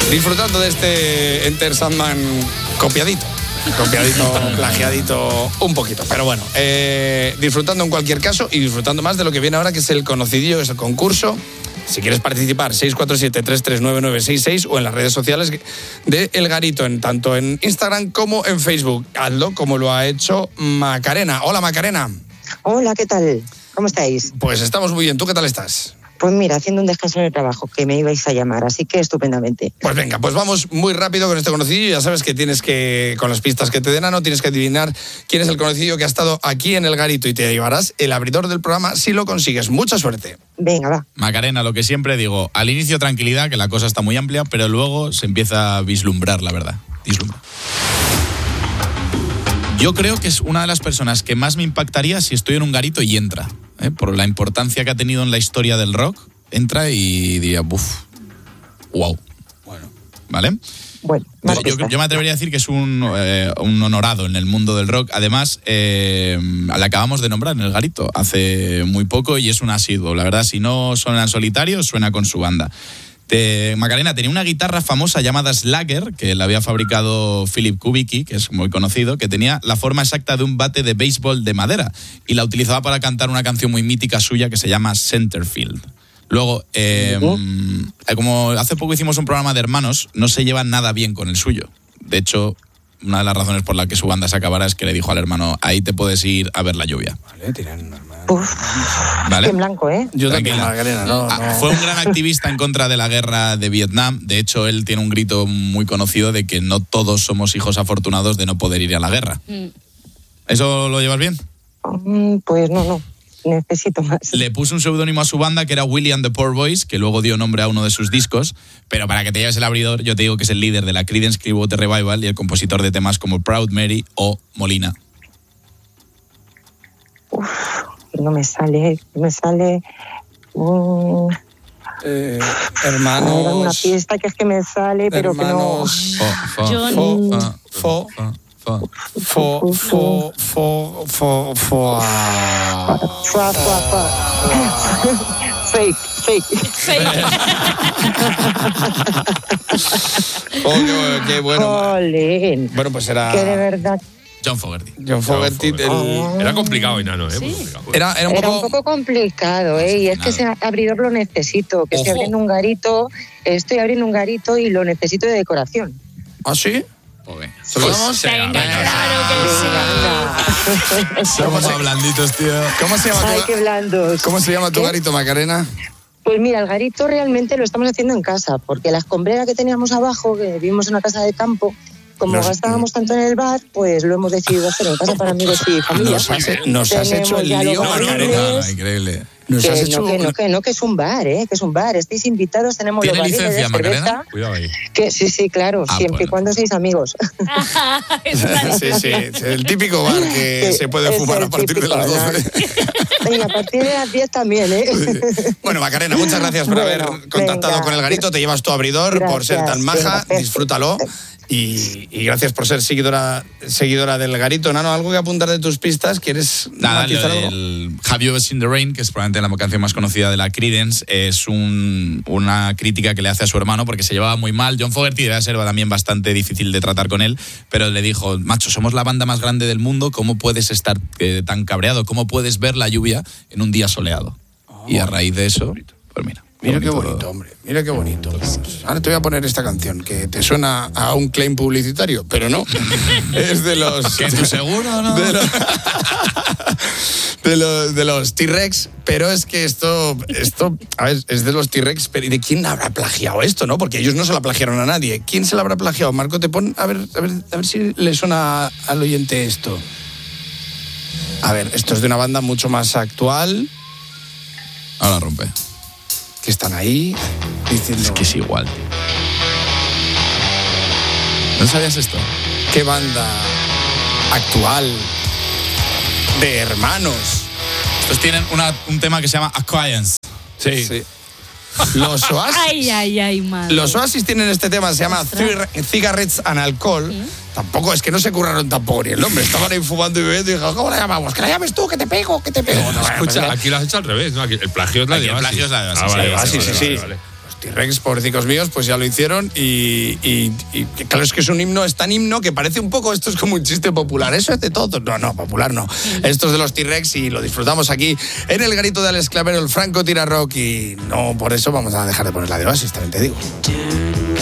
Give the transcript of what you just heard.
Disfrutando de este Enter Sandman copiadito, plagiadito un poquito. Pero bueno, disfrutando en cualquier caso y disfrutando más de lo que viene ahora, que es el conocidillo, es el concurso. Si quieres participar, 647-339966 o en las redes sociales de El Garito, tanto en Instagram como en Facebook. Hazlo como lo ha hecho Macarena. Hola, Macarena. Hola, ¿qué tal? ¿Cómo estáis? Pues estamos muy bien. ¿Tú qué tal estás? Pues mira, haciendo un descanso en el trabajo, que me ibais a llamar, así que estupendamente. Pues venga, pues vamos muy rápido con este conocido. Ya sabes que tienes que, con las pistas que te den, no tienes que adivinar quién es el conocido que ha estado aquí en El Garito y te llevarás el abridor del programa si lo consigues. Mucha suerte. Venga, va. Macarena, lo que siempre digo, al inicio tranquilidad, que la cosa está muy amplia, pero luego se empieza a vislumbrar, la verdad. Yo creo que es una de las personas que más me impactaría si estoy en un garito y entra. Por la importancia que ha tenido en la historia del rock, entra y diría, wow. Bueno, ¿vale? Bueno, yo me atrevería a decir que es un honorado en el mundo del rock. Además, le acabamos de nombrar en El Garito hace muy poco y es un asiduo. La verdad, si no suena en solitario, suena con su banda. Macarena tenía una guitarra famosa llamada Slagger, que la había fabricado Philip Kubicki, que es muy conocido, que tenía la forma exacta de un bate de béisbol de madera y la utilizaba para cantar una canción muy mítica suya que se llama Centerfield. Luego, como hace poco hicimos un programa de hermanos, no se llevan nada bien con el suyo. De hecho, una de las razones por la que su banda se acabara es que le dijo al hermano, ahí te puedes ir a ver la lluvia. Vale, tiran un hermano. ¿Vale? En blanco, ¿eh? Yo también, Macarena, no. Fue un gran activista en contra de la guerra de Vietnam. De hecho, él tiene un grito muy conocido de que no todos somos hijos afortunados de no poder ir a la guerra. ¿Eso lo llevas bien? Pues no. Necesito más. Le puso un seudónimo a su banda que era Willie and the Poor Boys, que luego dio nombre a uno de sus discos, pero para que te lleves el abridor, yo te digo que es el líder de la Creedence Clearwater Revival y el compositor de temas como Proud Mary o Molina. No me sale. Hermanos. Era una pista que es que me sale, pero hermanos, Fake. Qué bueno. Jolín. Bueno, pues era... Que de verdad... John Fogerty. Era complicado, Enano, ¿eh? Sí. Era un poco complicado, ¿eh? Y es que ese abridor lo necesito, que estoy abriendo un garito, y lo necesito de decoración. ¿Ah, sí? Somos blanditos, tío. ¿Cómo se llama Ay, qué blandos. ¿Cómo se llama tu garito, Macarena? Pues mira, el garito realmente lo estamos haciendo en casa, porque la escombrera que teníamos abajo, que vivimos en una casa de campo, como gastábamos tanto en el bar, pues lo hemos decidido hacer en casa para amigos y familia. Nos has hecho el lío, Macarena. Increíble. Que es un bar, que es un bar. Estáis invitados, tenemos los barriles de cerveza. Macarena? Cuidado ahí. Sí, claro, siempre y cuando seáis amigos. Sí, el típico bar que se puede fumar a partir de las 12. Y a partir de las 10 también, Bueno, Macarena, muchas gracias por haber contactado con El Garito. Te llevas tu abridor, por ser tan maja, disfrútalo. Y gracias por ser seguidora del Garito. Nano, ¿algo que apuntar de tus pistas? ¿Quieres matizar algo? El Have You Ever Seen the Rain, que es probablemente la canción más conocida de la Creedence, es una crítica que le hace a su hermano porque se llevaba muy mal. John Fogerty debe ser también bastante difícil de tratar con él, pero le dijo, macho, somos la banda más grande del mundo, ¿cómo puedes estar tan cabreado? ¿Cómo puedes ver la lluvia en un día soleado? Y a raíz de eso, pues mira. Mira qué bonito, hombre. Mira qué bonito. Ahora te voy a poner esta canción que te suena a un claim publicitario, pero no. Es de los... ¿Que tú seguro, no? De los T-Rex, pero es que esto a ver, es de los T-Rex, pero ¿y de quién habrá plagiado esto, no? Porque ellos no se la plagiaron a nadie. ¿Quién se la habrá plagiado? Marco, te pon a ver si le suena al oyente esto. A ver, esto es de una banda mucho más actual. Ahora rompe. Que están ahí diciendo... Es que es igual. ¿No sabías esto? ¿Qué banda actual de hermanos? Estos tienen un tema que se llama Acquaintance. Sí. Los Oasis. Ay, madre. Los Oasis tienen este tema, se llama Cigarettes and Alcohol. Tampoco, es que no se curraron tampoco ni el nombre. Estaban ahí fumando y bebiendo y dijeron, ¿cómo la llamamos? Que la llames tú, que te pego. No, escucha, aquí lo has hecho al revés, ¿no? El plagio es la de Oasis. El plagio es la de Oasis. Sí. Los T-Rex, pobrecicos míos, pues ya lo hicieron y claro, es que es un himno, es tan himno que parece un poco, esto es como un chiste popular, eso es de todos, no, popular no, esto es de los T-Rex y lo disfrutamos aquí en el garito de Alex Clavero, el Franco Tira Rock, y no por eso vamos a dejar de poner la de Oasis, también te digo.